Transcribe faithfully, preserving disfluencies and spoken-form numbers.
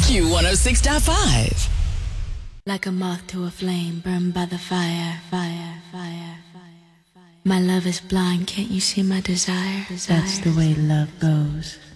Q one oh six point five. Like a moth to a flame, burned by the fire, fire, fire, fire, fire. My love is blind, can't you see my desire? desire. That's the way love goes.